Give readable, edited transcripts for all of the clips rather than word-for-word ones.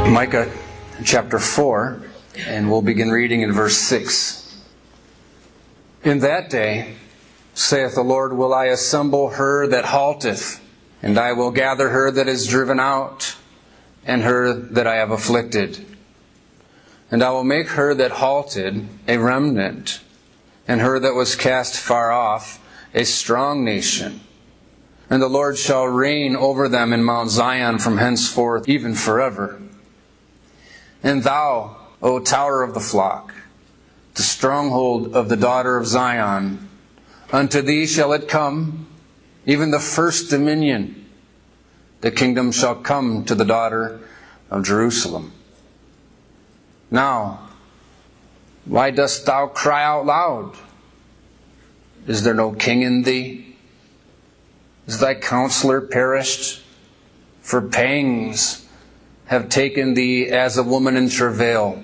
Micah chapter 4, and we'll begin reading in verse 6. In that day, saith the Lord, will I assemble her that halteth, and I will gather her that is driven out, and her that I have afflicted. And I will make her that halted a remnant, and her that was cast far off a strong nation. And the Lord shall reign over them in Mount Zion from henceforth even forever. And thou, O tower of the flock, the stronghold of the daughter of Zion, unto thee shall it come, even the first dominion. The kingdom shall come to the daughter of Jerusalem. Now, why dost thou cry out loud? Is there no king in thee? Is thy counselor perished? For pangs have taken thee as a woman in travail.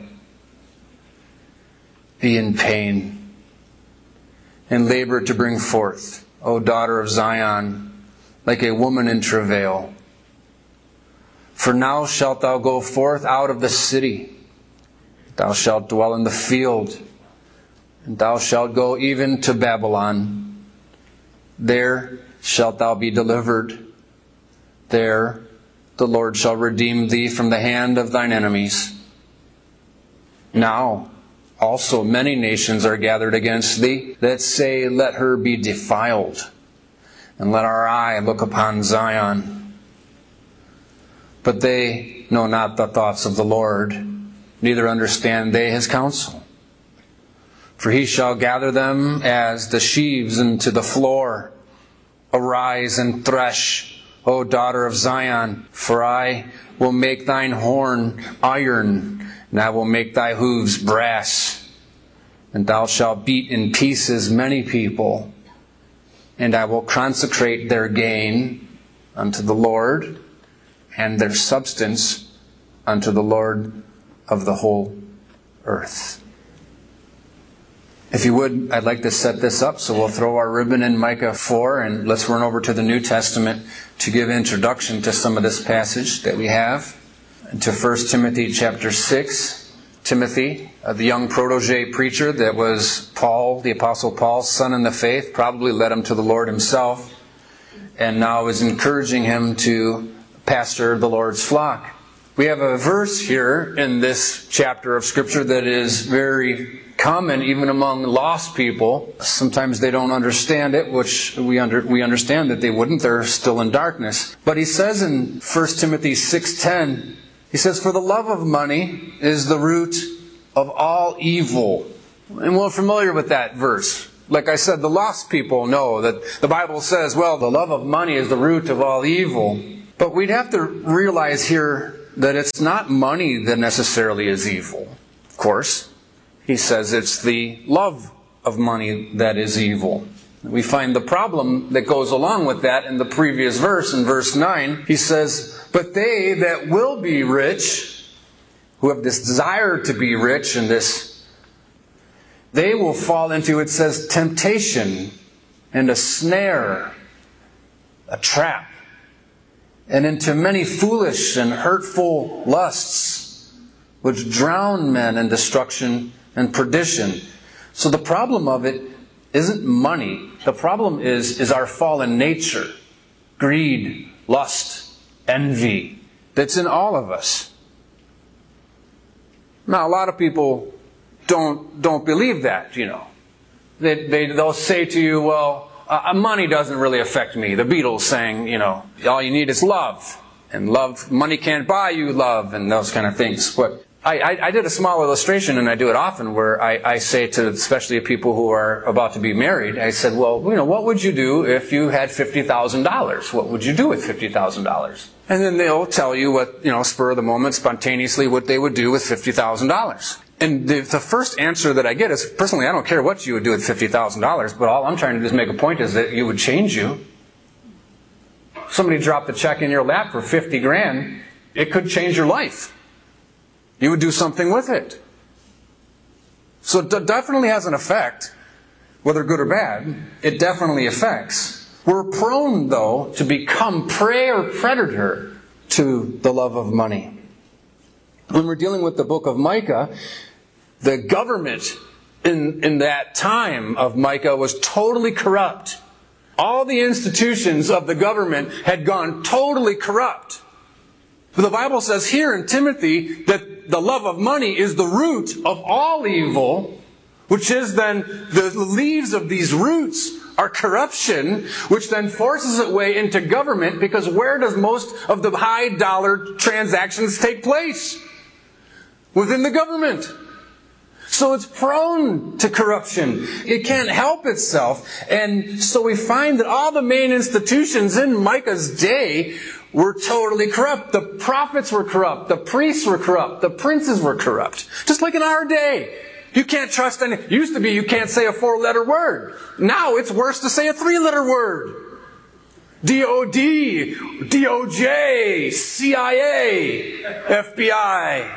Be in pain and labor to bring forth, O daughter of Zion, like a woman in travail. For now shalt thou go forth out of the city. Thou shalt dwell in the field, and thou shalt go even to Babylon. There shalt thou be delivered. There the Lord shall redeem thee from the hand of thine enemies. Now also many nations are gathered against thee, that say, let her be defiled, and let our eye look upon Zion. But they know not the thoughts of the Lord, neither understand they his counsel. For he shall gather them as the sheaves into the floor. Arise and thresh, O daughter of Zion, for I will make thine horn iron, and I will make thy hooves brass. And thou shalt beat in pieces many people, and I will consecrate their gain unto the Lord, and their substance unto the Lord of the whole earth. If you would, I'd like to set this up, so we'll throw our ribbon in Micah 4, and let's run over to the New Testament to give introduction to some of this passage that we have. To 1 Timothy chapter 6. Timothy, the young protege preacher that was Paul, the Apostle Paul's son in the faith, probably led him to the Lord himself, and now is encouraging him to pastor the Lord's flock. We have a verse here in this chapter of Scripture that is very common even among lost people. Sometimes they don't understand it, which we understand that they wouldn't. They're still in darkness. But he says in 1 Timothy 6:10, he says, for the love of money is the root of all evil. And we're familiar with that verse. Like I said, the lost people know that the Bible says, well, the love of money is the root of all evil. But we'd have to realize here that it's not money that necessarily is evil. Of course, he says it's the love of money that is evil. We find the problem that goes along with that in the previous verse, in verse 9. He says, but they that will be rich, who have this desire to be rich, and they will fall into, it says, temptation and a snare, a trap, and into many foolish and hurtful lusts, which drown men in destruction and perdition. So the problem of it isn't money. The problem is our fallen nature. Greed, lust, envy. That's in all of us. Now, a lot of people don't believe that, you know. They'll say to you, well, money doesn't really affect me. The Beatles sang, you know, all you need is love. And love, money can't buy you love, and those kind of things. But I did a small illustration, and I do it often, where I say to especially people who are about to be married, I said, well, you know, what would you do if you had $50,000? What would you do with $50,000? And then they'll tell you what, you know, spur of the moment, spontaneously, what they would do with $50,000. And the first answer that I get is, personally, I don't care what you would do with $50,000, but all I'm trying to do is make a point is that it would change you. Somebody dropped a check in your lap for 50 grand, it could change your life. You would do something with it. So it definitely has an effect, whether good or bad. It definitely affects. We're prone, though, to become prey or predator to the love of money. When we're dealing with the book of Micah, the government in that time of Micah was totally corrupt. All the institutions of the government had gone totally corrupt. But the Bible says here in Timothy that the love of money is the root of all evil, which is then the leaves of these roots are corruption, which then forces its way into government, because where does most of the high dollar transactions take place? Within the government. So it's prone to corruption. It can't help itself. And so we find that all the main institutions in Micah's day were totally corrupt. The prophets were corrupt. The priests were corrupt. The princes were corrupt. Just like in our day. You can't trust any... It used to be you can't say a 4-letter word. Now it's worse to say a 3-letter word. D.O.D., DOJ, CIA, FBI.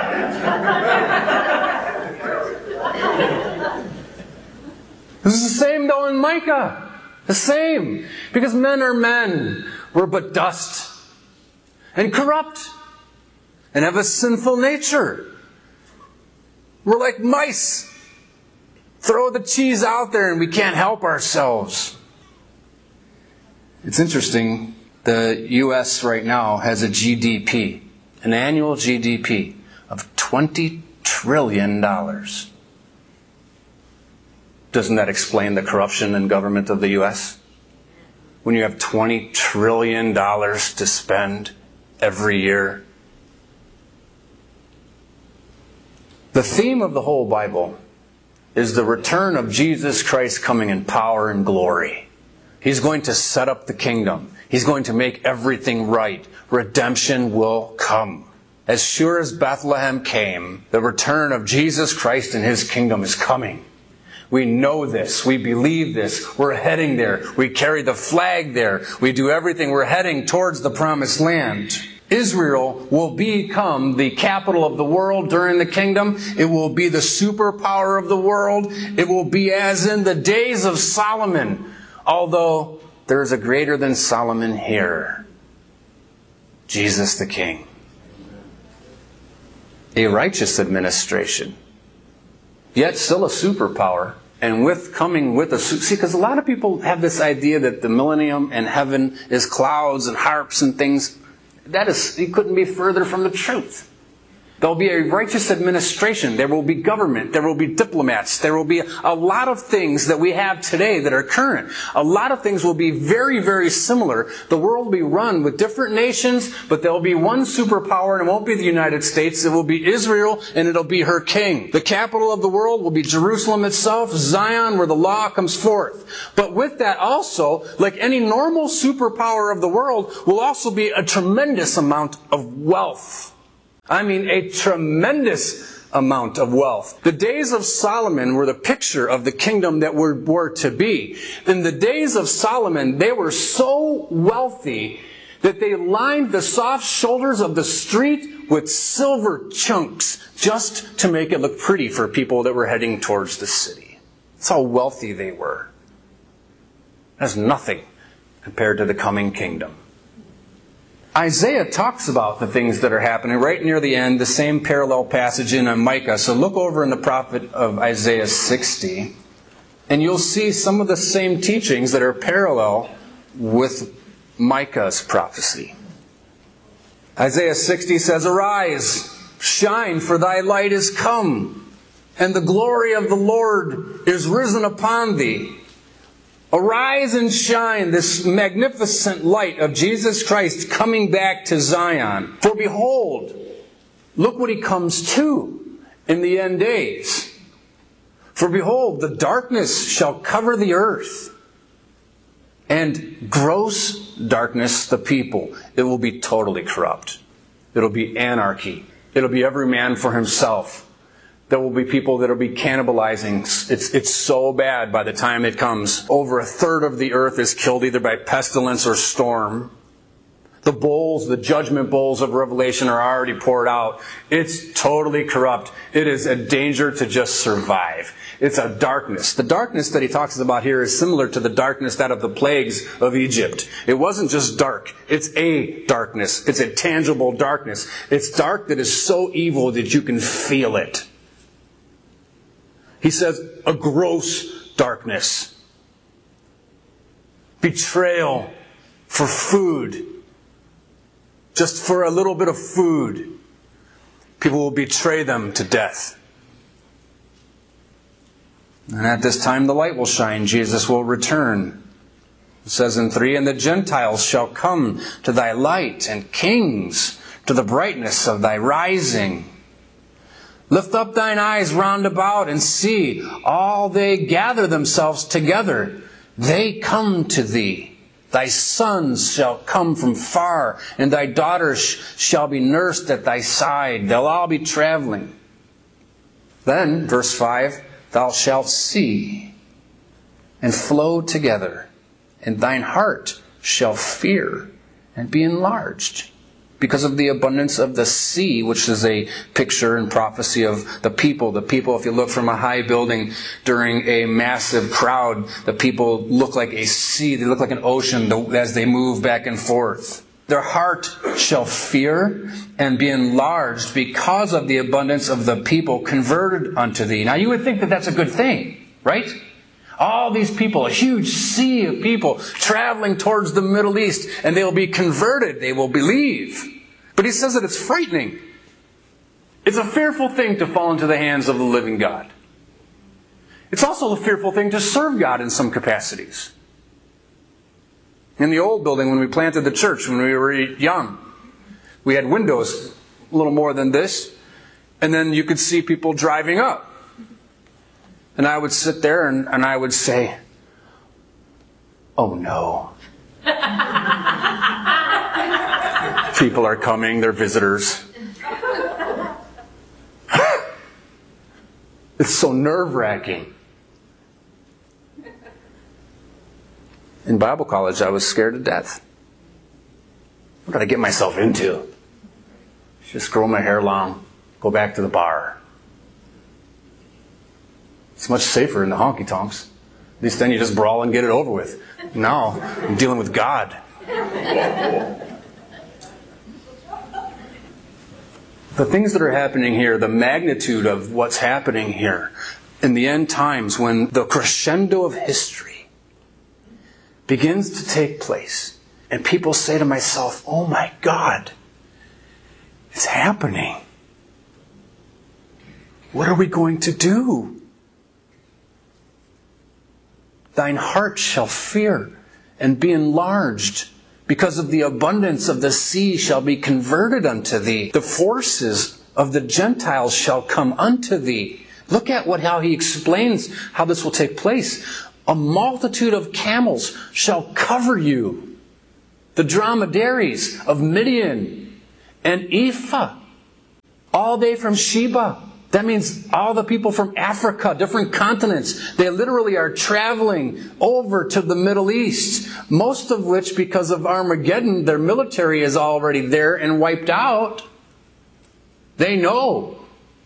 This is the same though in Micah. The same. Because men are men. We're but dust. And corrupt. And have a sinful nature. We're like mice. Throw the cheese out there and we can't help ourselves. It's interesting. The U.S. right now has a GDP, an annual GDP of $20 trillion. Doesn't that explain the corruption in government of the U.S.? When you have $20 trillion to spend every year. The theme of the whole Bible is the return of Jesus Christ coming in power and glory. He's going to set up the kingdom. He's going to make everything right. Redemption will come. As sure as Bethlehem came, the return of Jesus Christ and His kingdom is coming. We know this. We believe this. We're heading there. We carry the flag there. We do everything. We're heading towards the promised land. Israel will become the capital of the world during the kingdom. It will be the superpower of the world. It will be as in the days of Solomon. Although there is a greater than Solomon here. Jesus the King. A righteous administration. Yet still a superpower. And coming with a... See, because a lot of people have this idea that the millennium and heaven is clouds and harps and things. It couldn't be further from the truth. There will be a righteous administration. There will be government. There will be diplomats. There will be a lot of things that we have today that are current. A lot of things will be very, very similar. The world will be run with different nations, but there will be one superpower, and it won't be the United States. It will be Israel, and it'll be her king. The capital of the world will be Jerusalem itself, Zion, where the law comes forth. But with that also, like any normal superpower of the world, will also be a tremendous amount of wealth. I mean, a tremendous amount of wealth. The days of Solomon were the picture of the kingdom that were to be. In the days of Solomon, they were so wealthy that they lined the soft shoulders of the street with silver chunks just to make it look pretty for people that were heading towards the city. That's how wealthy they were. That's nothing compared to the coming kingdom. Isaiah talks about the things that are happening right near the end, the same parallel passage in Micah. So look over in the prophet of Isaiah 60, and you'll see some of the same teachings that are parallel with Micah's prophecy. Isaiah 60 says, "Arise, shine, for thy light is come, and the glory of the Lord is risen upon thee." Arise and shine, this magnificent light of Jesus Christ coming back to Zion. For behold, look what He comes to in the end days. For behold, the darkness shall cover the earth, and gross darkness the people. It will be totally corrupt. It'll be anarchy. It'll be every man for himself. There will be people that will be cannibalizing. It's so bad by the time it comes. Over a third of the earth is killed either by pestilence or storm. The bowls, the judgment bowls of Revelation are already poured out. It's totally corrupt. It is a danger to just survive. It's a darkness. The darkness that he talks about here is similar to the darkness that of the plagues of Egypt. It wasn't just dark. It's a darkness. It's a tangible darkness. It's dark that is so evil that you can feel it. He says a gross darkness. Betrayal for food. Just for a little bit of food, people will betray them to death. And at this time the light will shine. Jesus will return. It says in 3, and the Gentiles shall come to thy light, and kings to the brightness of thy rising. Lift up thine eyes round about, and see, all they gather themselves together. They come to thee. Thy sons shall come from far, and thy daughters shall be nursed at thy side. They'll all be traveling. Then, verse 5, thou shalt see and flow together, and thine heart shall fear and be enlarged, because of the abundance of the sea, which is a picture and prophecy of the people. The people, if you look from a high building during a massive crowd, the people look like a sea. They look like an ocean as they move back and forth. Their heart shall fear and be enlarged because of the abundance of the people converted unto thee. Now you would think that that's a good thing, right? All these people, a huge sea of people traveling towards the Middle East, and they will be converted. They will believe. But he says that it's frightening. It's a fearful thing to fall into the hands of the living God. It's also a fearful thing to serve God in some capacities. In the old building, when we planted the church, when we were young, we had windows a little more than this, and then you could see people driving up. And I would sit there and I would say, oh no. People are coming, they're visitors. It's so nerve-wracking. In Bible college, I was scared to death. What did I get myself into? Just grow my hair long, go back to the bar. It's much safer in the honky-tonks. At least then you just brawl and get it over with. Now, I'm dealing with God. The things that are happening here, the magnitude of what's happening here in the end times, when the crescendo of history begins to take place, and people say to myself, oh my God, it's happening. What are we going to do? Thine heart shall fear and be enlarged, because of the abundance of the sea shall be converted unto thee. The forces of the Gentiles shall come unto thee. Look at how he explains how this will take place. A multitude of camels shall cover you. The dromedaries of Midian and Ephah. All they from Sheba. That means all the people from Africa, different continents, they literally are traveling over to the Middle East. Most of which, because of Armageddon, their military is already there and wiped out. They know.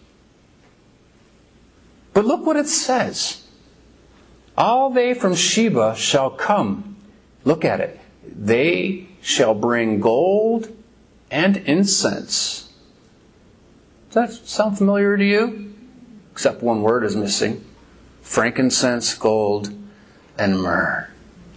But look what it says. All they from Sheba shall come. Look at it. They shall bring gold and incense. Does that sound familiar to you? Except one word is missing. Frankincense, gold, and myrrh.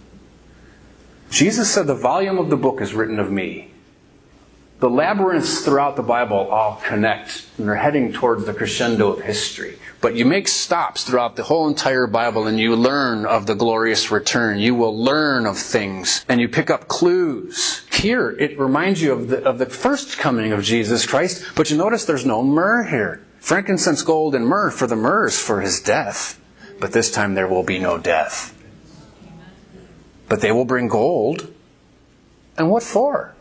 Jesus said the volume of the book is written of me. The labyrinths throughout the Bible all connect, and they're heading towards the crescendo of history. But you make stops throughout the whole entire Bible, and you learn of the glorious return. You will learn of things, and you pick up clues. Here, it reminds you of the first coming of Jesus Christ, but you notice there's no myrrh here. Frankincense, gold, and myrrh, for the myrrh is for his death. But this time there will be no death. But they will bring gold. And what for?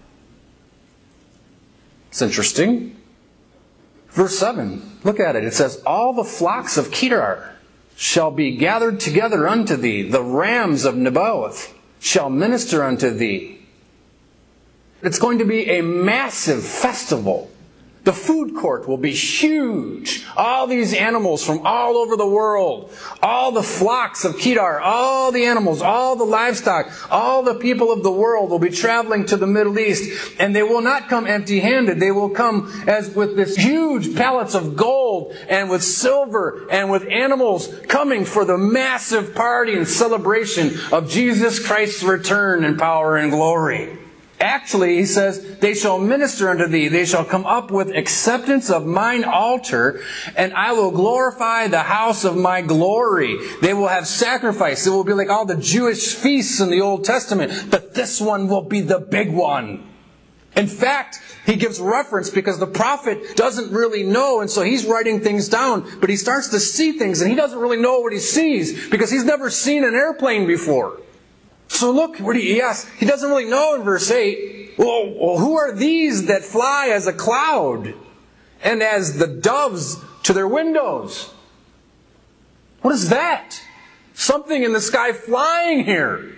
It's interesting. Verse 7, look at it. It says, all the flocks of Kedar shall be gathered together unto thee. The rams of Nebaioth shall minister unto thee. It's going to be a massive festival. The food court will be huge. All these animals from all over the world, all the flocks of Kedar, all the animals, all the livestock, all the people of the world will be traveling to the Middle East. And they will not come empty-handed. They will come as with this huge pallets of gold and with silver and with animals coming for the massive party and celebration of Jesus Christ's return in power and glory. Actually, he says, they shall minister unto thee. They shall come up with acceptance of mine altar, and I will glorify the house of my glory. They will have sacrifice. It will be like all the Jewish feasts in the Old Testament, but this one will be the big one. In fact, he gives reference because the prophet doesn't really know, and so he's writing things down, but he starts to see things, and he doesn't really know what he sees because he's never seen an airplane before. So look, he asks, he doesn't really know in verse 8, well, who are these that fly as a cloud and as the doves to their windows? What is that? Something in the sky flying here.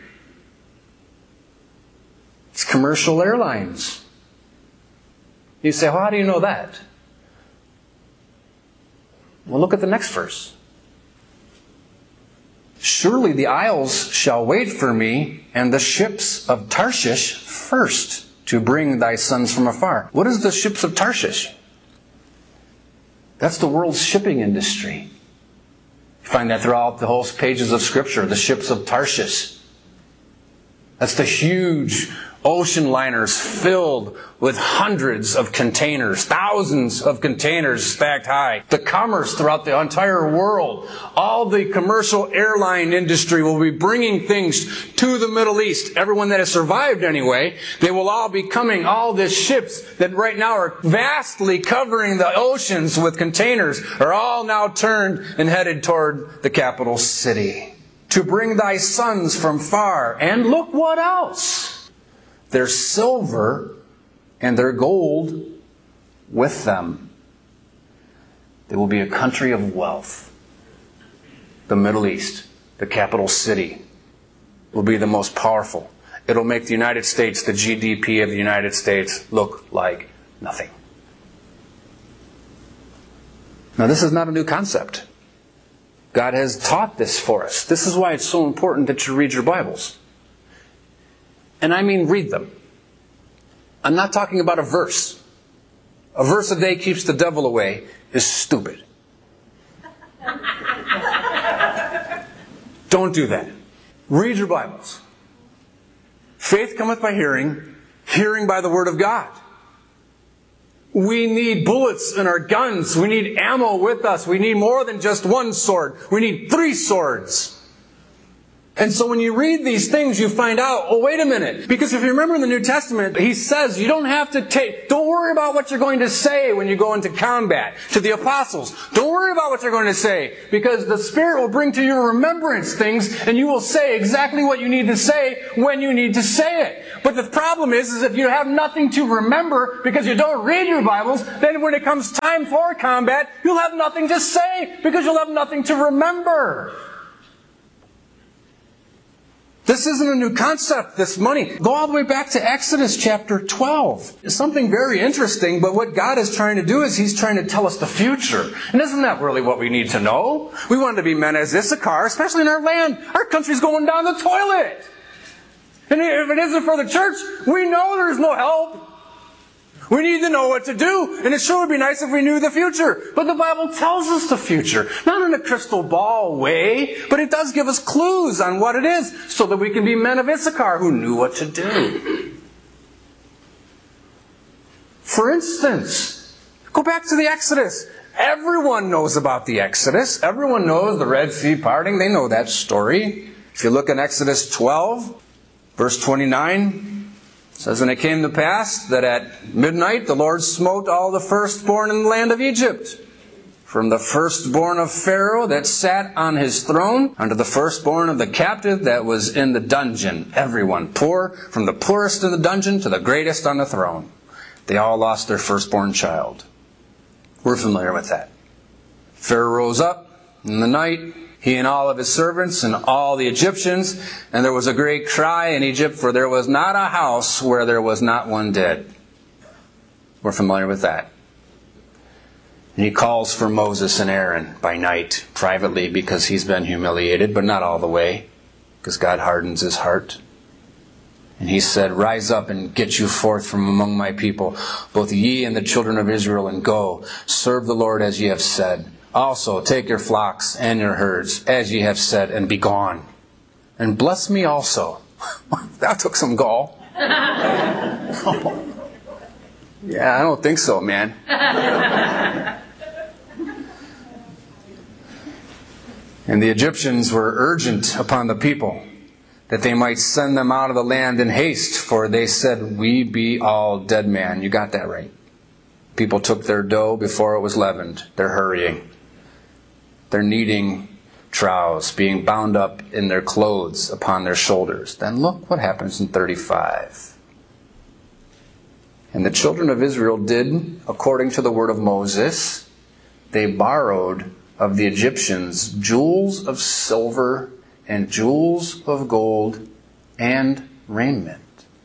It's commercial airlines. You say, well, how do you know that? Well, look at the next verse. Surely the isles shall wait for me, and the ships of Tarshish first, to bring thy sons from afar. What is the ships of Tarshish? That's the world's shipping industry. You find that throughout the whole pages of Scripture, the ships of Tarshish. That's the huge ocean liners filled with hundreds of containers, thousands of containers stacked high. The commerce throughout the entire world, all the commercial airline industry will be bringing things to the Middle East. Everyone that has survived anyway, they will all be coming, all these ships that right now are vastly covering the oceans with containers are all now turned and headed toward the capital city. To bring thy sons from far. And look what else. Their silver and their gold with them. They will be a country of wealth. The Middle East, the capital city, will be the most powerful. It'll make the United States, the GDP of the United States, look like nothing. Now, this is not a new concept. God has taught this for us. This is why it's so important that you read your Bibles. And I mean read them. I'm not talking about a verse. A verse a day keeps the devil away is stupid. Don't do that. Read your Bibles. Faith cometh by hearing, hearing by the word of God. We need bullets in our guns. We need ammo with us. We need more than just one sword. We need 3 swords. And so when you read these things, you find out, oh, wait a minute. Because if you remember in the New Testament, he says you don't have to don't worry about what you're going to say when you go into combat. To the apostles, don't worry about what you're going to say. Because the Spirit will bring to your remembrance things, and you will say exactly what you need to say when you need to say it. But the problem is if you have nothing to remember because you don't read your Bibles, then when it comes time for combat, you'll have nothing to say because you'll have nothing to remember. This isn't a new concept, this money. Go all the way back to Exodus chapter 12. It's something very interesting, but what God is trying to do is He's trying to tell us the future. And isn't that really what we need to know? We want to be men as Issachar, especially in our land. Our country's going down the toilet. And if it isn't for the church, we know there's no help. We need to know what to do. And it sure would be nice if we knew the future. But the Bible tells us the future. Not in a crystal ball way, but it does give us clues on what it is so that we can be men of Issachar who knew what to do. For instance, go back to the Exodus. Everyone knows about the Exodus. Everyone knows the Red Sea parting. They know that story. If you look in Exodus 12, verse 29, it says, and it came to pass that at midnight the Lord smote all the firstborn in the land of Egypt, from the firstborn of Pharaoh that sat on his throne, unto the firstborn of the captive that was in the dungeon. Everyone, poor, from the poorest in the dungeon to the greatest on the throne. They all lost their firstborn child. We're familiar with that. Pharaoh rose up in the night. he and all of his servants and all the Egyptians. And there was a great cry in Egypt, for there was not a house where there was not one dead. We're familiar with that. And he calls for Moses and Aaron by night, privately, because he's been humiliated, but not all the way, because God hardens his heart. And he said, rise up and get you forth from among my people, both ye and the children of Israel, and go, serve the Lord as ye have said. Also take your flocks and your herds, as ye have said, and be gone. And bless me also. That took some gall. Yeah, I don't think so, man. And the Egyptians were urgent upon the people that they might send them out of the land in haste, for they said, we be all dead man. You got that right. People took their dough before it was leavened. They're hurrying. They're kneading troughs, being bound up in their clothes upon their shoulders. Then look what happens in 35. And the children of Israel did according to the word of Moses. They borrowed of the Egyptians jewels of silver and jewels of gold and raiment.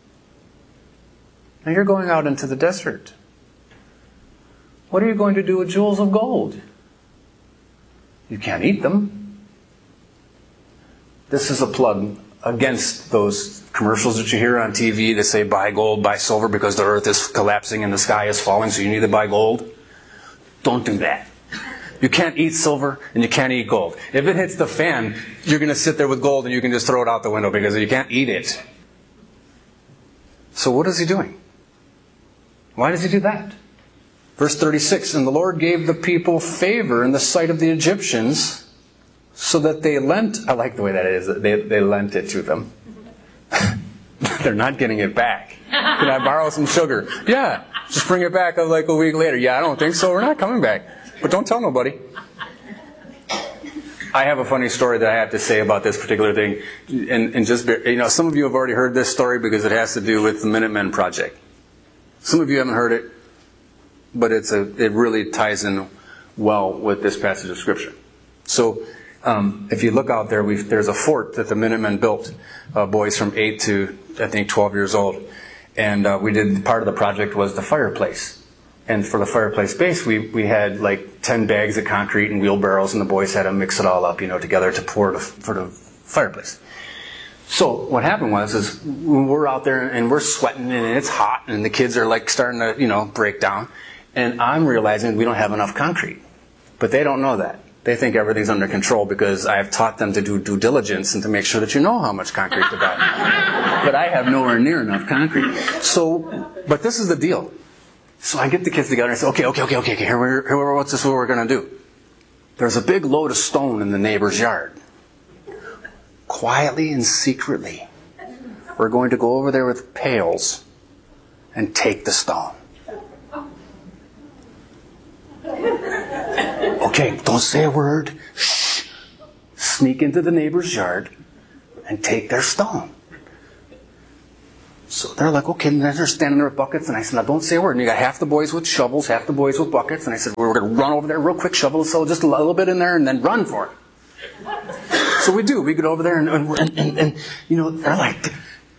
Now you're going out into the desert. What are you going to do with jewels of gold? You can't eat them. This is a plug against those commercials that you hear on TV that say buy gold, buy silver because the earth is collapsing and the sky is falling, so you need to buy gold. Don't do that. You can't eat silver and you can't eat gold. If it hits the fan, you're going to sit there with gold and you can just throw it out the window because you can't eat it. So what is he doing? Why does he do that? Verse 36, and the Lord gave the people favor in the sight of the Egyptians, so that they lent, I like the way that is, they lent it to them. They're not getting it back. Can I borrow some sugar? Yeah, just bring it back like a week later. Yeah, I don't think so. We're not coming back. But don't tell nobody. I have a funny story that I have to say about this particular thing. And just, some of you have already heard this story because it has to do with the Minutemen Project. Some of you haven't heard it, but it really ties in well with this passage of Scripture. So, if you look out there, there's a fort that the Minutemen built, boys from 8 to, I think, 12 years old. And part of the project was the fireplace. And for the fireplace base, we had like 10 bags of concrete and wheelbarrows, and the boys had to mix it all up, together to pour for the fireplace. So what happened is we're out there and we're sweating and it's hot and the kids are like starting to, break down. And I'm realizing we don't have enough concrete. But they don't know that. They think everything's under control because I have taught them to do due diligence and to make sure that you know how much concrete to buy. But I have nowhere near enough concrete. But this is the deal. So I get the kids together and I say, okay, what's this what we're going to do? There's a big load of stone in the neighbor's yard. Quietly and secretly, we're going to go over there with pails and take the stone. Okay, don't say a word. Shh. Sneak into the neighbor's yard and take their stone. So they're like, okay, and they're standing there with buckets, and I said, now don't say a word. And you got half the boys with shovels, half the boys with buckets, and I said, we're going to run over there real quick, shovel so just a little bit in there, and then run for it. So we do. We get over there, and they're like,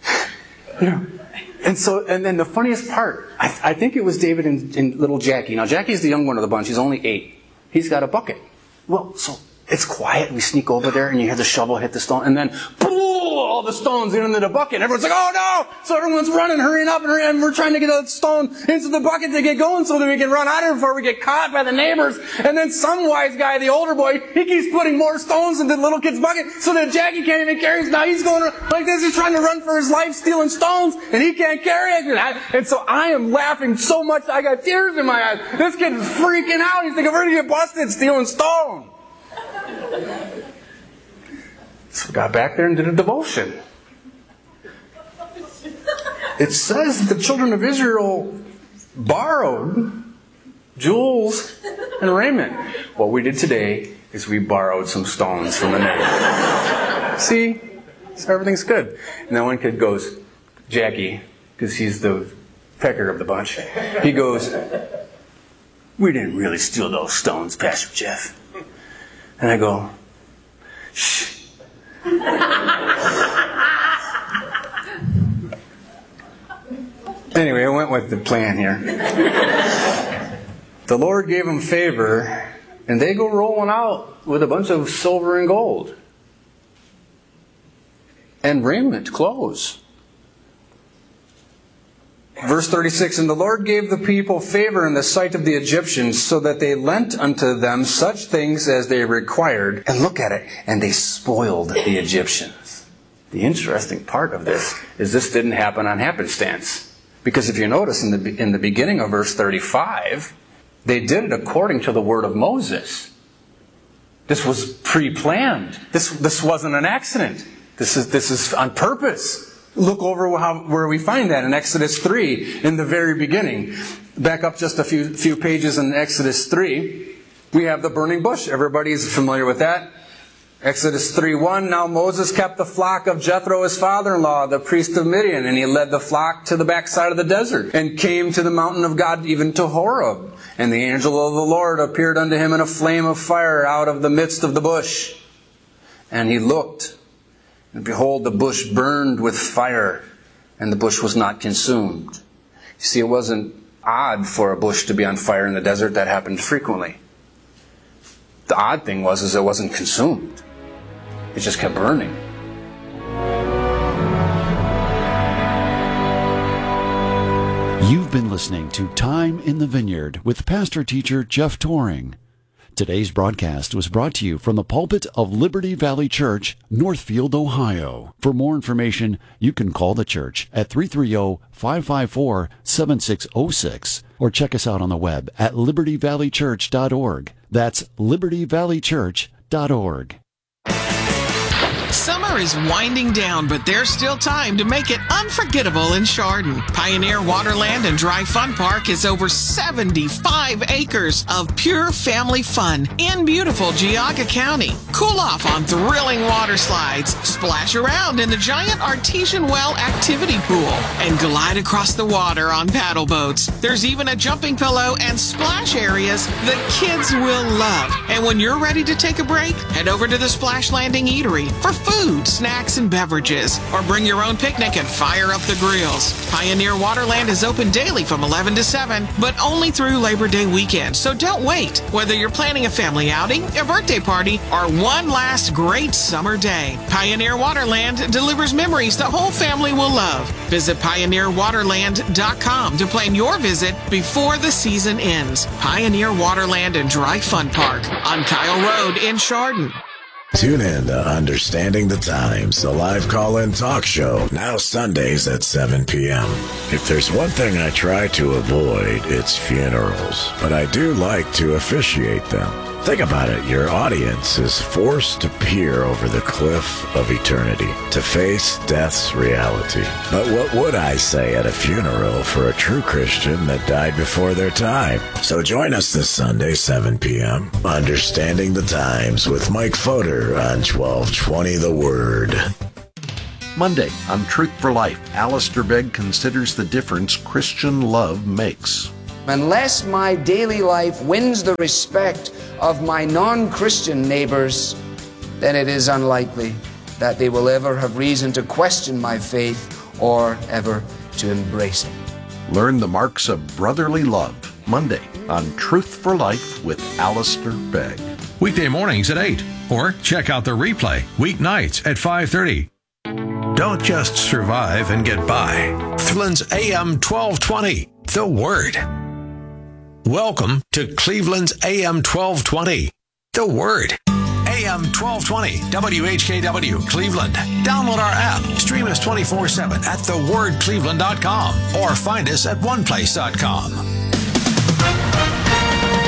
And then the funniest part, I think it was David and little Jackie. Now, Jackie's the young one of the bunch. He's only 8. He's got a bucket. Well, so it's quiet. We sneak over there, and you hear the shovel hit the stone, and then, boom, all the stones get into the bucket. And everyone's like, oh, no! So everyone's running, hurrying up, and we're trying to get a stone into the bucket to get going so that we can run out of here before we get caught by the neighbors. And then some wise guy, the older boy, he keeps putting more stones into the little kid's bucket so that Jackie can't even carry it. Now he's going like this. He's trying to run for his life, stealing stones, and he can't carry it. And so I am laughing so much, I got tears in my eyes. This kid is freaking out. He's thinking, we're going to get busted stealing stone. So we got back there and did a devotion. It says the children of Israel borrowed jewels and raiment. What we did today is we borrowed some stones from the neighbor. See? So everything's good. And then one kid goes, Jackie, because he's the pecker of the bunch, he goes, we didn't really steal those stones, Pastor Jeff. And I go, Anyway, I went with the plan here. The Lord gave them favor, and they go rolling out with a bunch of silver and gold. And raiment, clothes. Verse 36, and the Lord gave the people favor in the sight of the Egyptians, so that they lent unto them such things as they required. And look at it, and they spoiled the Egyptians. The interesting part of this didn't happen on happenstance. Because if you notice in the beginning of verse 35, they did it according to the word of Moses. This was pre-planned. This wasn't an accident. This is on purpose. Look over where we find that in Exodus 3 in the very beginning. Back up just a few pages in Exodus 3. We have the burning bush. Everybody's familiar with that. Exodus 3:1, now Moses kept the flock of Jethro, his father-in-law, the priest of Midian, and he led the flock to the backside of the desert, and came to the mountain of God, even to Horeb. And the angel of the Lord appeared unto him in a flame of fire out of the midst of the bush. And he looked, and behold, the bush burned with fire, and the bush was not consumed. You see, it wasn't odd for a bush to be on fire in the desert. That happened frequently. The odd thing was it wasn't consumed. It just kept burning. You've been listening to Time in the Vineyard with pastor-teacher Jeff Toring. Today's broadcast was brought to you from the pulpit of Liberty Valley Church, Northfield, Ohio. For more information, you can call the church at 330-554-7606 or check us out on the web at libertyvalleychurch.org. That's libertyvalleychurch.org. Summer is winding down, but there's still time to make it unforgettable in Chardon. Pioneer Waterland and Dry Fun Park is over 75 acres of pure family fun in beautiful Geauga County. Cool off on thrilling water slides, splash around in the giant artesian well activity pool, and glide across the water on paddle boats. There's even a jumping pillow and splash areas the kids will love. And when you're ready to take a break, head over to the Splash Landing Eatery for food, snacks, and beverages, or bring your own picnic and fire up the grills. Pioneer Waterland is open daily from 11 to 7, but only through Labor Day weekend, so don't wait. Whether you're planning a family outing, a birthday party, or one last great summer day, Pioneer Waterland delivers memories the whole family will love. Visit pioneerwaterland.com to plan your visit before the season ends. Pioneer Waterland and Dry Fun Park on Kyle Road in Chardon. Tune in to Understanding the Times, the live call-in talk show, now Sundays at 7 p.m. If there's one thing I try to avoid, it's funerals, but I do like to officiate them. Think about it. Your audience is forced to peer over the cliff of eternity, to face death's reality. But what would I say at a funeral for a true Christian that died before their time? So join us this Sunday, 7 p.m., Understanding the Times with Mike Fodor on 1220 The Word. Monday on Truth for Life, Alistair Begg considers the difference Christian love makes. Unless my daily life wins the respect of my non-Christian neighbors, then it is unlikely that they will ever have reason to question my faith or ever to embrace it. Learn the marks of brotherly love, Monday on Truth for Life with Alistair Begg. Weekday mornings at 8, or check out the replay weeknights at 5:30. Don't just survive and get by. Cleveland's AM 1220, The Word. Welcome to Cleveland's AM 1220, The Word. AM 1220, WHKW, Cleveland. Download our app. Stream us 24/7 at thewordcleveland.com or find us at oneplace.com.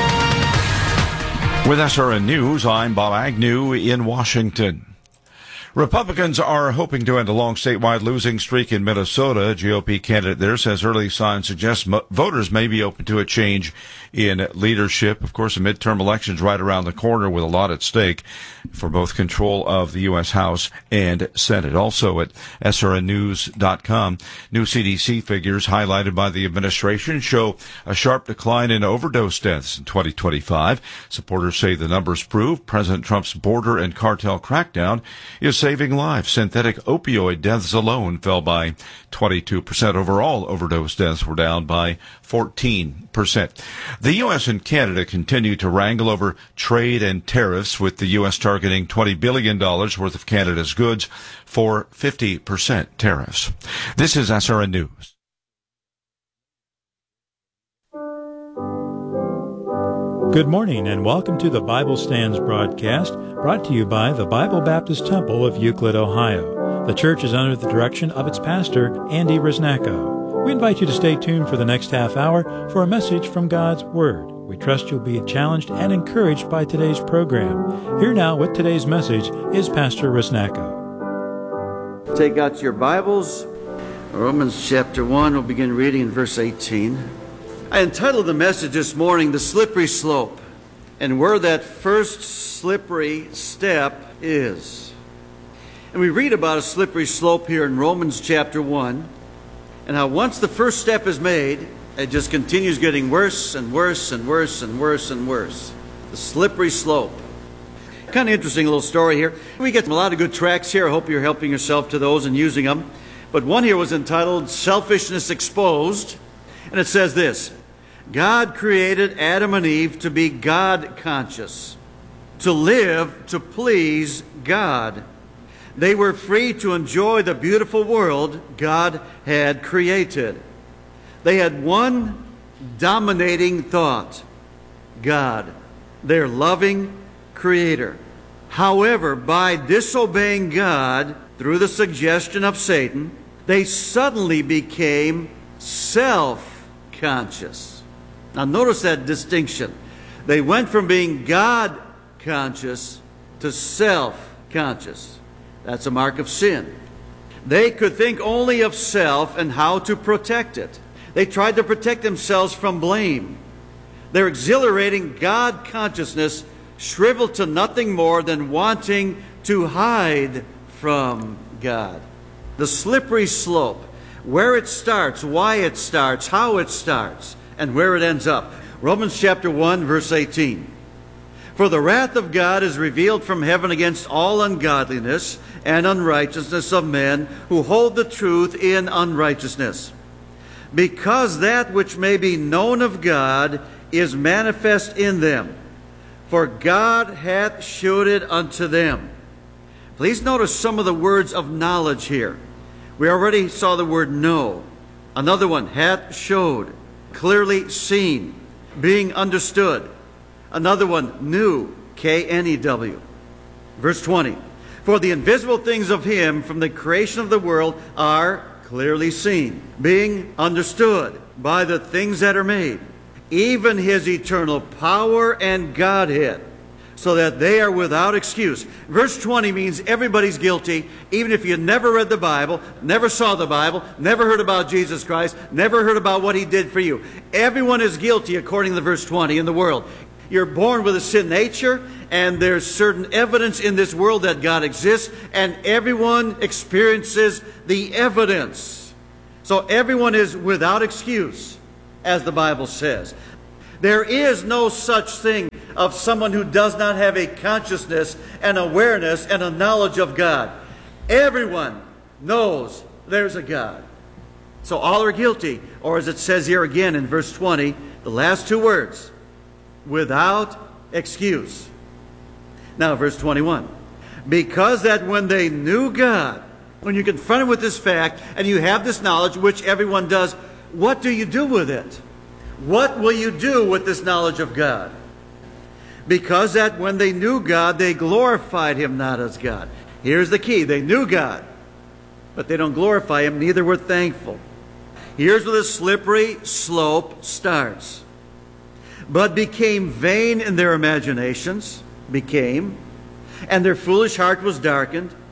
With SRN News, I'm Bob Agnew in Washington. Republicans are hoping to end a long statewide losing streak in Minnesota. A GOP candidate there says early signs suggest voters may be open to a change in leadership. Of course, the midterm election's right around the corner with a lot at stake for both control of the U.S. House and Senate. Also at srnnews.com, new CDC figures highlighted by the administration show a sharp decline in overdose deaths in 2025. Supporters say the numbers prove President Trump's border and cartel crackdown is saving lives. Synthetic opioid deaths alone fell by 22%. Overall, overdose deaths were down by 14%. The U.S. and Canada continue to wrangle over trade and tariffs, with the U.S. targeting $20 billion worth of Canada's goods for 50% tariffs. This is SRN News. Good morning and welcome to the Bible Stands broadcast, brought to you by the Bible Baptist Temple of Euclid, Ohio. The church is under the direction of its pastor, Andy Risnacko. We invite you to stay tuned for the next half hour for a message from God's Word. We trust you'll be challenged and encouraged by today's program. Here now with today's message is Pastor Risnacko. Take out your Bibles. Romans chapter 1, we'll begin reading in verse 18. I entitled the message this morning, The Slippery Slope, and where that first slippery step is. And we read about a slippery slope here in Romans chapter 1, and how once the first step is made, it just continues getting worse and worse and worse and worse and worse. The slippery slope. Kind of interesting little story here. We get a lot of good tracts here. I hope you're helping yourself to those and using them. But one here was entitled Selfishness Exposed, and it says this: God created Adam and Eve to be God-conscious, to live to please God. They were free to enjoy the beautiful world God had created. They had one dominating thought: God, their loving Creator. However, by disobeying God through the suggestion of Satan, they suddenly became self-conscious. Now notice that distinction. They went from being God-conscious to self-conscious. That's a mark of sin. They could think only of self and how to protect it. They tried to protect themselves from blame. Their exhilarating God consciousness shriveled to nothing more than wanting to hide from God. The slippery slope, where it starts, why it starts, how it starts, and where it ends up. Romans chapter 1, verse 18. For the wrath of God is revealed from heaven against all ungodliness and unrighteousness of men who hold the truth in unrighteousness, because that which may be known of God is manifest in them, for God hath shewed it unto them. Please notice some of the words of knowledge here. We already saw the word know. Another one, hath showed, clearly seen, being understood. Another one, knew, K-N-E-W. Verse 20, for the invisible things of Him from the creation of the world are clearly seen, being understood by the things that are made, even His eternal power and Godhead, so that they are without excuse. Verse 20 means everybody's guilty, even if you never read the Bible, never saw the Bible, never heard about Jesus Christ, never heard about what He did for you. Everyone is guilty according to verse 20 in the world. You're born with a sin nature, and there's certain evidence in this world that God exists, and everyone experiences the evidence. So everyone is without excuse, as the Bible says. There is no such thing of someone who does not have a consciousness and awareness and a knowledge of God. Everyone knows there's a God. So all are guilty, or as it says here again in verse 20, the last two words, without excuse. Now verse 21, because that when they knew God, when you're confronted with this fact and you have this knowledge, which everyone does, what do you do with it? What will you do with this knowledge of God? Because that when they knew God, they glorified Him not as God. Here's the key. They knew God, but they don't glorify Him, neither were thankful. Here's where the slippery slope starts. But became vain in their imaginations, and their foolish heart was darkened.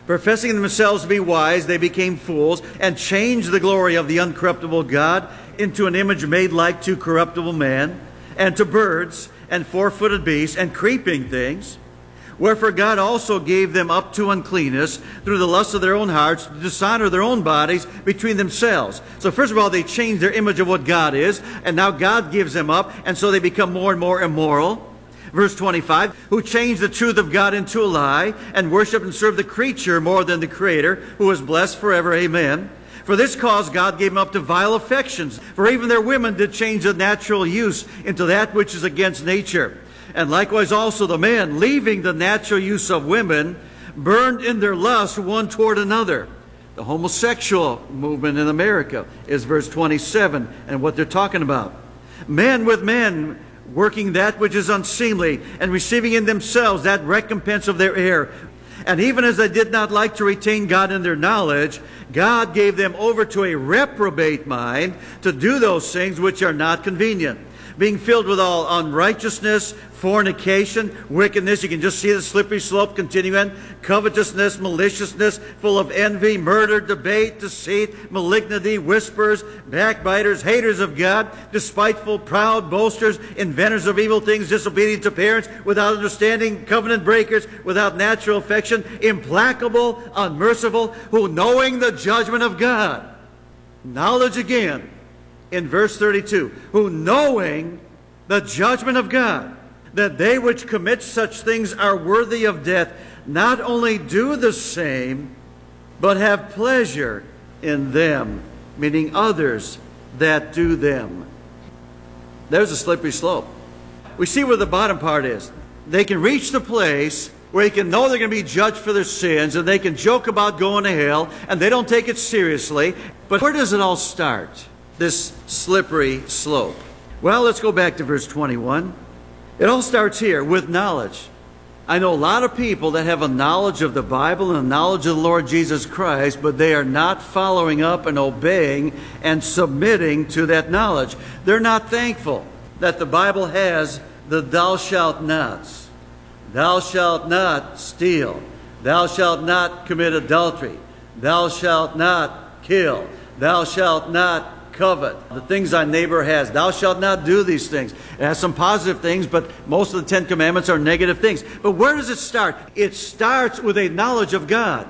Professing themselves to be wise, they became fools and changed the glory of the uncorruptible God into an image made like to corruptible man, and to birds, and four-footed beasts, and creeping things. Wherefore God also gave them up to uncleanness through the lust of their own hearts, to dishonor their own bodies between themselves. So first of all, they changed their image of what God is, and now God gives them up, and so they become more and more immoral. Verse 25, who changed the truth of God into a lie, and worship and serve the creature more than the Creator, who is blessed forever. Amen. For this cause God gave them up to vile affections, for even their women did change the natural use into that which is against nature. And likewise also the men, leaving the natural use of women, burned in their lust one toward another. The homosexual movement in America is verse 27, and what they're talking about. Men with men, working that which is unseemly, and receiving in themselves that recompense of their error. And even as they did not like to retain God in their knowledge, God gave them over to a reprobate mind to do those things which are not convenient, being filled with all unrighteousness, fornication, wickedness. You can just see the slippery slope continuing. Covetousness, maliciousness, full of envy, murder, debate, deceit, malignity, whisperers, backbiters, haters of God, despiteful, proud, boasters, inventors of evil things, disobedient to parents, without understanding, covenant breakers, without natural affection, implacable, unmerciful, who knowing the judgment of God. Knowledge again in verse 32. Who knowing the judgment of God, that they which commit such things are worthy of death, not only do the same, but have pleasure in them, meaning others that do them. There's a slippery slope. We see where the bottom part is. They can reach the place where they can know they're going to be judged for their sins, and they can joke about going to hell, and they don't take it seriously. But where does it all start, this slippery slope? Well, let's go back to verse 21. It all starts here with knowledge. I know a lot of people that have a knowledge of the Bible and a knowledge of the Lord Jesus Christ, but they are not following up and obeying and submitting to that knowledge. They're not thankful that the Bible has the thou shalt nots. Thou shalt not steal. Thou shalt not commit adultery. Thou shalt not kill. Thou shalt not covet. The things thy neighbor has. Thou shalt not do these things. It has some positive things, but most of the Ten Commandments are negative things. But where does it start? It starts with a knowledge of God.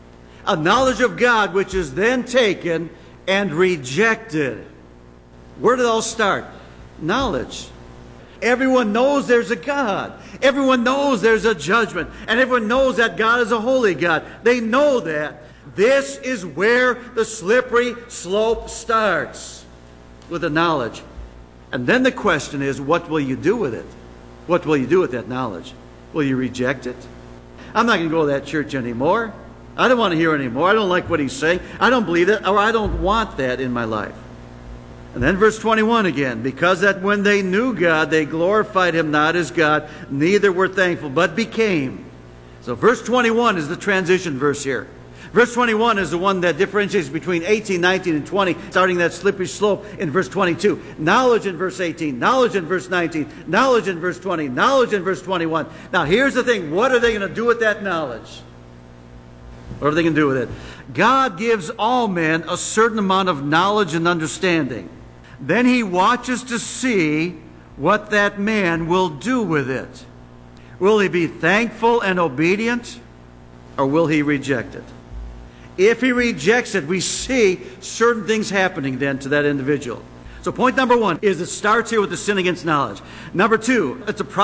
A knowledge of God which is then taken and rejected. Where did it all start? Knowledge. Everyone knows there's a God. Everyone knows there's a judgment. And everyone knows that God is a holy God. They know that. This is where the slippery slope starts, with the knowledge. And then the question is, what will you do with it? What will you do with that knowledge? Will you reject it? I'm not going to go to that church anymore. I don't want to hear anymore. I don't like what he's saying. I don't believe it, or I don't want that in my life. And then verse 21 again. Because that when they knew God, they glorified him not as God, neither were thankful, but became. So verse 21 is the transition verse here. Verse 21 is the one that differentiates between 18, 19, and 20, starting that slippery slope in verse 22. Knowledge in verse 18, knowledge in verse 19, knowledge in verse 20, knowledge in verse 21. Now here's the thing. What are they going to do with that knowledge? What are they going to do with it? God gives all men a certain amount of knowledge and understanding. Then he watches to see what that man will do with it. Will he be thankful and obedient, or will he reject it? If he rejects it, we see certain things happening then to that individual. So point number one is it starts here with the sin against knowledge. Number two, it's a